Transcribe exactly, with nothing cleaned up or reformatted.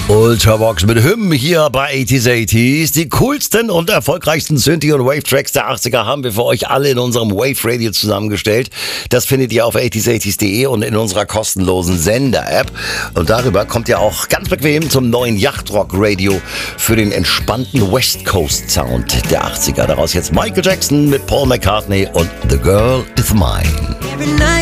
Ultravox mit Hymn hier bei achtziger achtziger. Die coolsten und erfolgreichsten Synthie- und Wave-Tracks der achtziger haben wir für euch alle in unserem Wave Radio zusammengestellt. Das findet ihr auf achtziger achtziger punkt de und in unserer kostenlosen Sender-App. Und darüber kommt ihr auch ganz bequem zum neuen Yachtrock-Radio für den entspannten West Coast-Sound der achtziger. Daraus jetzt Michael Jackson mit Paul McCartney und The Girl Is Mine.